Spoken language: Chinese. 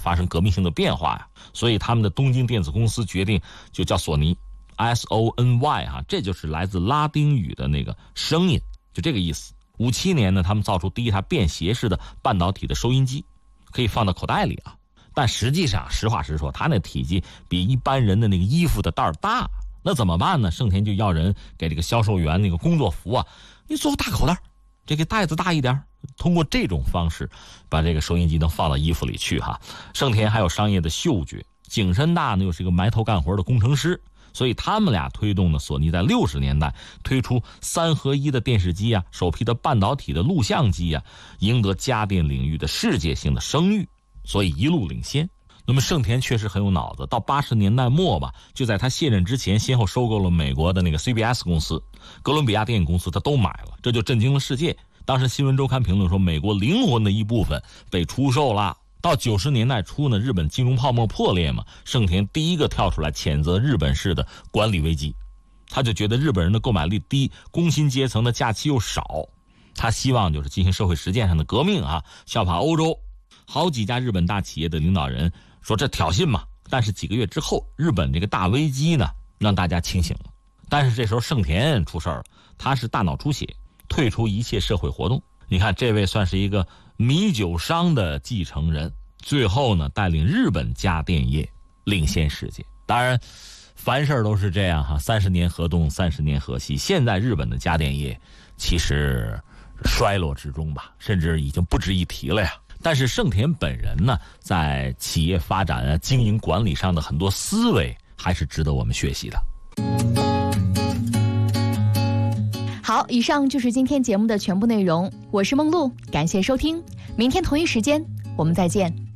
发生革命性的变化呀。所以他们的东京电子公司决定就叫索尼 SONY 啊，这就是来自拉丁语的那个声音，就这个意思。57年呢，他们造出第一台便携式的半导体的收音机，可以放到口袋里啊。但实际上实话实说，它那体积比一般人的那个衣服的袋大，那怎么办呢？盛田就要人给这个销售员那个工作服啊，你做个大口袋，这个袋子大一点，通过这种方式把这个收音机能放到衣服里去哈。盛田还有商业的嗅觉，景深大呢又是一个埋头干活的工程师，所以他们俩推动了索尼在60年代推出3合1的电视机啊，首批的半导体的录像机啊，赢得家电领域的世界性的声誉，所以一路领先。那么盛田确实很有脑子，到80年代末吧，就在他卸任之前，先后收购了美国的那个 CBS 公司、哥伦比亚电影公司，他都买了，这就震惊了世界。当时新闻周刊评论说，美国灵魂的一部分被出售了。到90年代初呢，日本金融泡沫破裂嘛，盛田第一个跳出来谴责日本式的管理危机，他就觉得日本人的购买力低，工薪阶层的假期又少，他希望就是进行社会实践上的革命啊，效法欧洲。好几家日本大企业的领导人说这挑衅嘛，但是几个月之后，日本这个大危机呢，让大家清醒了。但是这时候盛田出事儿了，他是大脑出血，退出一切社会活动。你看这位算是一个米酒商的继承人，最后呢带领日本家电业领先世界。当然凡事都是这样哈，30年河东30年河西，现在日本的家电业其实衰落之中吧，甚至已经不值一提了呀。但是盛田本人呢，在企业发展啊、经营管理上的很多思维还是值得我们学习的。 好，以上就是今天节目的全部内容，我是梦露，感谢收听，明天同一时间我们再见。